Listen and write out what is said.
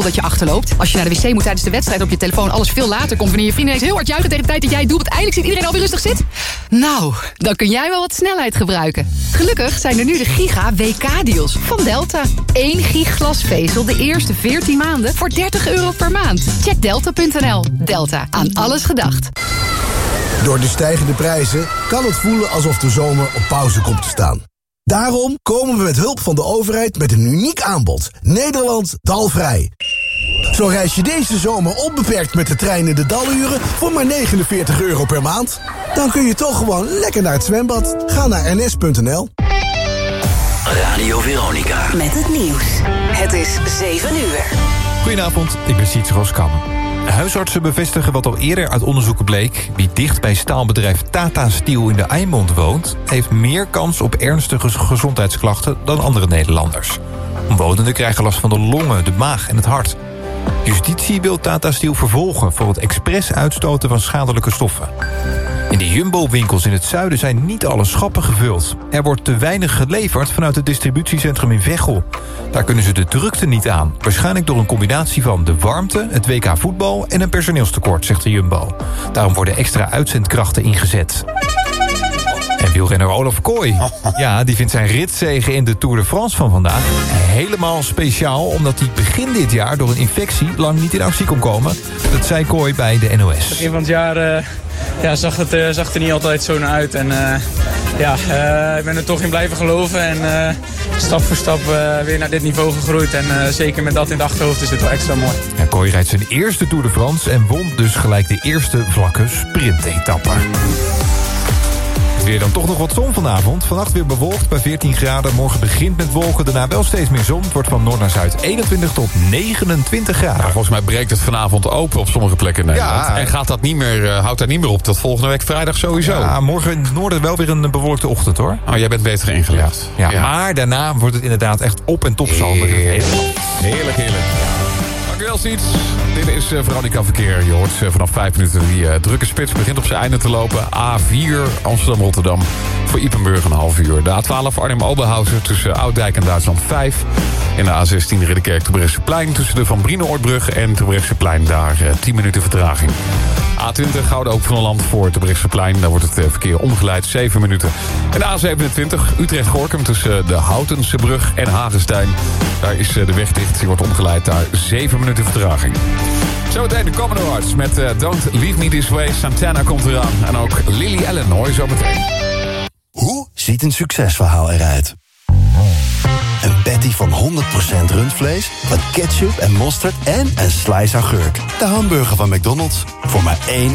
dat je achterloopt. Als je naar de wc moet tijdens de wedstrijd op je telefoon alles veel later komt... wanneer je vrienden ineens heel hard juichen tegen de tijd dat jij het doelpunt eindelijk ziet iedereen alweer rustig zit. Nou, dan kun jij wel wat snelheid gebruiken. Gelukkig zijn er nu de Giga WK-deals van Delta. 1 gig glasvezel de eerste 14 maanden voor €30 per maand. Check delta.nl. Delta, aan alles gedacht. Door de stijgende prijzen kan het voelen alsof de zomer op pauze komt te staan. Daarom komen we met hulp van de overheid met een uniek aanbod. Nederland dalvrij. Zo reis je deze zomer onbeperkt met de trein in de daluren voor maar €49 per maand. Dan kun je toch gewoon lekker naar het zwembad. Ga naar ns.nl. Radio Veronica. Met het nieuws. Het is 7 uur. Goedenavond, ik ben Siets Roskam. Huisartsen bevestigen wat al eerder uit onderzoeken bleek. Wie dicht bij staalbedrijf Tata Steel in de Eimond woont... heeft meer kans op ernstige gezondheidsklachten dan andere Nederlanders. Omwonenden krijgen last van de longen, de maag en het hart. Justitie wil Tata Steel vervolgen voor het expres uitstoten van schadelijke stoffen. In de Jumbo-winkels in het zuiden zijn niet alle schappen gevuld. Er wordt te weinig geleverd vanuit het distributiecentrum in Veghel. Daar kunnen ze de drukte niet aan. Waarschijnlijk door een combinatie van de warmte, het WK voetbal en een personeelstekort, zegt de Jumbo. Daarom worden extra uitzendkrachten ingezet. En wielrenner Olaf Kooi, ja, die vindt zijn ritzege in de Tour de France van vandaag helemaal speciaal, omdat hij begin dit jaar door een infectie lang niet in actie kon komen. Dat zei Kooi bij de NOS. Begin van het jaar zag het er niet altijd zo naar uit. En ik ben er toch in blijven geloven. En stap voor stap weer naar dit niveau gegroeid. En zeker met dat in het achterhoofd is het wel extra mooi. Ja, Kooi rijdt zijn eerste Tour de France en won dus gelijk de eerste vlakke sprintetappe. Weer dan toch nog wat zon vanavond. Vannacht weer bewolkt bij 14 graden. Morgen begint met wolken, daarna wel steeds meer zon. Het wordt van noord naar zuid 21 tot 29 graden. Nou, volgens mij breekt het vanavond open op sommige plekken in Nederland. Ja, en houdt dat niet meer op tot volgende week vrijdag sowieso. Ja, morgen in het noorden wel weer een bewolkte ochtend, hoor. Oh, jij bent beter ingelicht. Ja. Maar daarna wordt het inderdaad echt op en top zomer. Heerlijk. Dankjewel, Siets. Dit is Veronica Verkeer. Je hoort vanaf 5 minuten die drukke spits begint op zijn einde te lopen. A4 Amsterdam-Rotterdam voor Ypenburg een half uur. De A12 Arnhem-Oberhausen tussen Ouddijk en Duitsland 5. En de A16 Ridderkerk Terbrechtseplein tussen de Van Brienenoordbrug en Terbrechtseplein. Daar 10 minuten vertraging. A20 Gouden Hoop van Holland voor Terbrechtseplein. Daar wordt het verkeer omgeleid 7 minuten. En de A27 Utrecht-Gorkum tussen de Houtense brug en Hagestein. Daar is de weg dicht. Die wordt omgeleid daar 7 minuten vertraging. Zometeen de Common Arts met Don't Leave Me This Way. Santana komt eraan. En ook Lily Allen hoor je zo meteen. Hoe ziet een succesverhaal eruit? Een patty van 100% rundvlees, wat ketchup en mosterd en een slice augurk. De hamburger van McDonald's voor maar